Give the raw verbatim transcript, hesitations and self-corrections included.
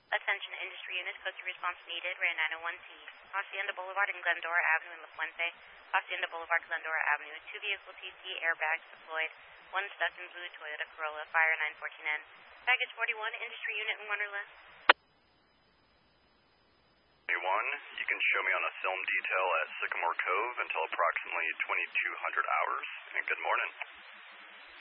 Attention industry units, posted response needed, Ran nine oh one C. Hacienda Boulevard and Glendora Avenue in La Fuente. Hacienda Boulevard, Glendora Avenue. Two vehicle T C airbags deployed. One stuck in blue Toyota Corolla, fire nine fourteen N. Baggage forty-one, industry unit in Wonderland. twenty-one, you can show me on a film detail at Sycamore Cove until approximately twenty-two hundred hours, and good morning.